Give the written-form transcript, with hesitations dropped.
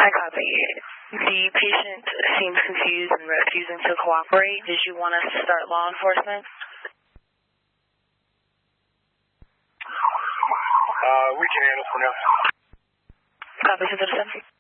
I copy. The patient seems confused and refusing to cooperate. Did you want us to start law enforcement? We can handle for now. Copy, citizen.